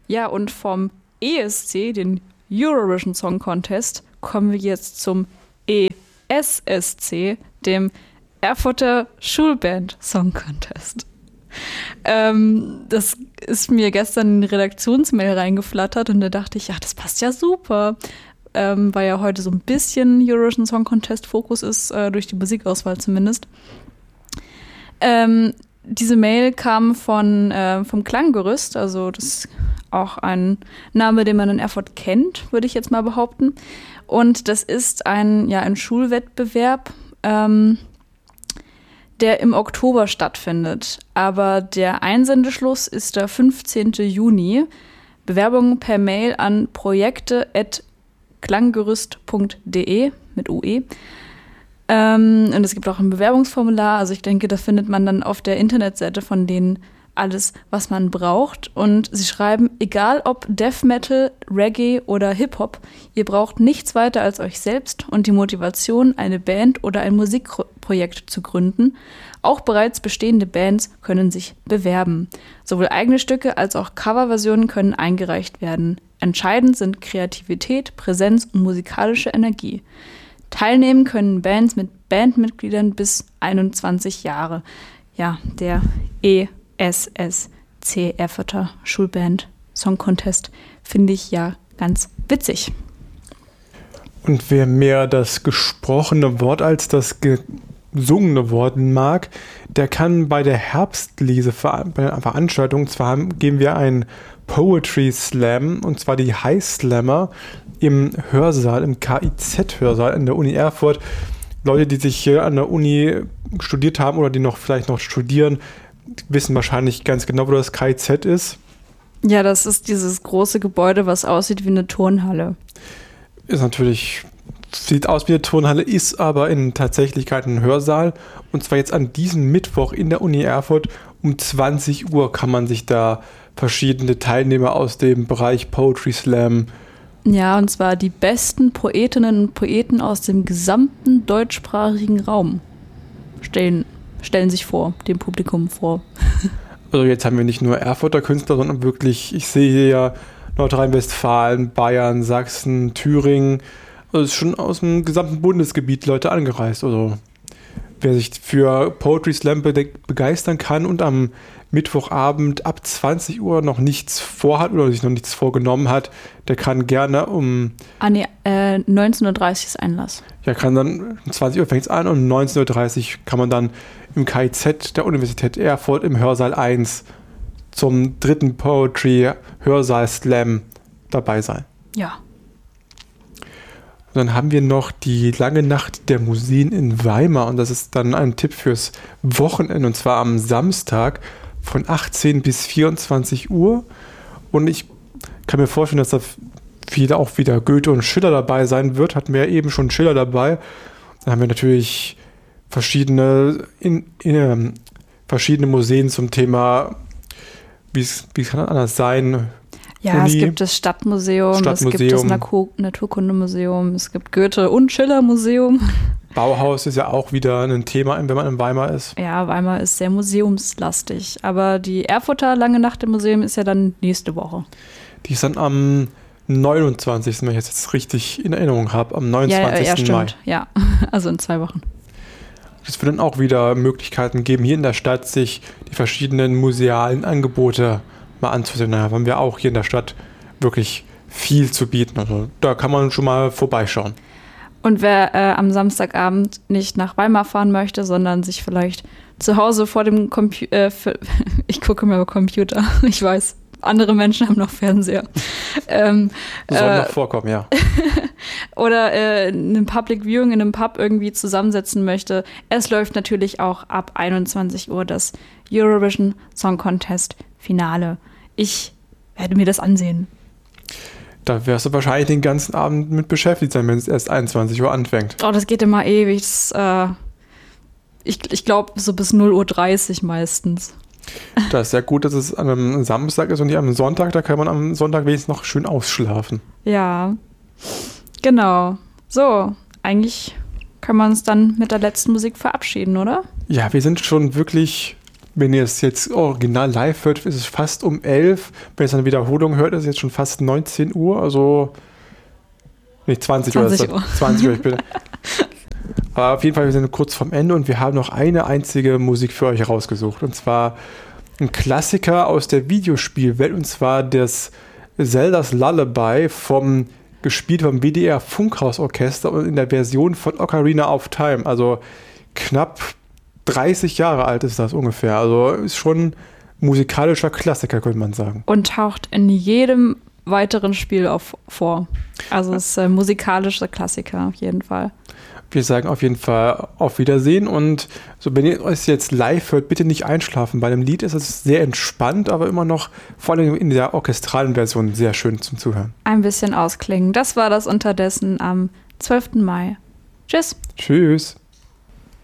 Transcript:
Ja, und vom ESC, den Eurovision Song Contest, kommen wir jetzt zum ESSC, dem Erfurter Schulband Song Contest. Das ist mir gestern in die Redaktionsmail reingeflattert und da dachte ich, ja, das passt ja super. Weil ja heute so ein bisschen Eurovision Song Contest Fokus ist, durch die Musikauswahl zumindest. Diese Mail kam vom Klanggerüst, also das ist auch ein Name, den man in Erfurt kennt, würde ich jetzt mal behaupten. Und das ist ein Schulwettbewerb, der im Oktober stattfindet. Aber der Einsendeschluss ist der 15. Juni. Bewerbungen per Mail an projekte@klanggerüst.de mit UE. Und es gibt auch ein Bewerbungsformular. Also ich denke, da findet man dann auf der Internetseite von denen alles, was man braucht. Und sie schreiben, egal ob Death Metal, Reggae oder Hip-Hop, ihr braucht nichts weiter als euch selbst und die Motivation, eine Band oder ein Musikprojekt zu gründen. Auch bereits bestehende Bands können sich bewerben. Sowohl eigene Stücke als auch Coverversionen können eingereicht werden. Entscheidend sind Kreativität, Präsenz und musikalische Energie. Teilnehmen können Bands mit Bandmitgliedern bis 21 Jahre. Ja, der ESSC, Erfurter Schulband Song Contest, finde ich ja ganz witzig. Und wer mehr das gesprochene Wort als das gesungene Wort mag, der kann bei der Herbstlese-Veranstaltung, zwar geben wir einen Poetry Slam, und zwar die High Slammer im Hörsaal, im KIZ-Hörsaal an der Uni Erfurt. Leute, die sich hier an der Uni studiert haben oder die vielleicht noch studieren, wissen wahrscheinlich ganz genau, wo das KIZ ist. Ja, das ist dieses große Gebäude, was aussieht wie eine Turnhalle. Sieht aus wie eine Turnhalle, ist aber in Tatsächlichkeit ein Hörsaal. Und zwar jetzt an diesem Mittwoch in der Uni Erfurt um 20 Uhr kann man sich da verschiedene Teilnehmer aus dem Bereich Poetry Slam. Ja, und zwar die besten Poetinnen und Poeten aus dem gesamten deutschsprachigen Raum stellen sich dem Publikum vor. Also jetzt haben wir nicht nur Erfurter Künstler, sondern wirklich, ich sehe hier ja Nordrhein-Westfalen, Bayern, Sachsen, Thüringen. Also es ist schon aus dem gesamten Bundesgebiet Leute angereist. Also wer sich für Poetry Slam begeistern kann und am Mittwochabend ab 20 Uhr noch nichts vorhat oder sich noch nichts vorgenommen hat, der kann gerne 19.30 Uhr ist Einlass. Ja, kann dann um 20 Uhr fängt es an und um 19.30 Uhr kann man dann im KIZ der Universität Erfurt im Hörsaal 1 zum 3. Poetry Hörsaal Slam dabei sein. Ja. Und dann haben wir noch die lange Nacht der Museen in Weimar und das ist dann ein Tipp fürs Wochenende und zwar am Samstag von 18 bis 24 Uhr und ich kann mir vorstellen, dass da viele auch wieder Goethe und Schiller dabei sein wird. Hatten wir ja eben schon Schiller dabei. Dann haben wir natürlich verschiedene Museen zum Thema, wie kann das anders sein? Ja, Uni, es gibt das Stadtmuseum, es gibt das Naturkundemuseum, es gibt Goethe- und Schiller-Museum. Bauhaus ist ja auch wieder ein Thema, wenn man in Weimar ist. Ja, Weimar ist sehr museumslastig. Aber die Erfurter Lange Nacht im Museum ist ja dann nächste Woche. Die ist dann am 29., wenn ich das jetzt richtig in Erinnerung habe, am 29. Ja, stimmt. Mai. Ja, also in 2 Wochen. Es wird dann auch wieder Möglichkeiten geben, hier in der Stadt sich die verschiedenen musealen Angebote mal anzusehen. Da haben wir auch hier in der Stadt wirklich viel zu bieten. Also da kann man schon mal vorbeischauen. Und wer am Samstagabend nicht nach Weimar fahren möchte, sondern sich vielleicht zu Hause vor dem Computer, ich gucke mir über Computer, ich weiß, andere Menschen haben noch Fernseher. Soll noch vorkommen, ja. Oder ein Public Viewing in einem Pub irgendwie zusammensetzen möchte. Es läuft natürlich auch ab 21 Uhr das Eurovision Song Contest Finale. Ich werde mir das ansehen. Da wirst du wahrscheinlich den ganzen Abend mit beschäftigt sein, wenn es erst 21 Uhr anfängt. Oh, das geht immer ewig. Ich glaube, so bis 0:30 Uhr meistens. Das ist ja gut, dass es an einem Samstag ist und nicht am Sonntag. Da kann man am Sonntag wenigstens noch schön ausschlafen. Ja, genau. So, eigentlich können wir uns dann mit der letzten Musik verabschieden, oder? Ja, wir sind schon wirklich Wenn ihr es jetzt original live hört, ist es fast um 11. Wenn ihr es eine Wiederholung hört, ist es jetzt schon fast 19 Uhr. Also, nicht 20 Uhr. 20 Uhr, ich bin. Aber auf jeden Fall, wir sind kurz vorm Ende und wir haben noch eine einzige Musik für euch rausgesucht. Und zwar ein Klassiker aus der Videospielwelt. Und zwar das Zelda's Lullaby gespielt vom WDR Funkhausorchester und in der Version von Ocarina of Time. Also knapp 30 Jahre alt ist das ungefähr. Also ist schon musikalischer Klassiker, könnte man sagen. Und taucht in jedem weiteren Spiel vor. Also es ist ein musikalischer Klassiker auf jeden Fall. Wir sagen auf jeden Fall auf Wiedersehen und so, wenn ihr euch jetzt live hört, bitte nicht einschlafen. Bei dem Lied ist es sehr entspannt, aber immer noch vor allem in der orchestralen Version sehr schön zum Zuhören. Ein bisschen ausklingen. Das war das unterdessen am 12. Mai. Tschüss. Tschüss.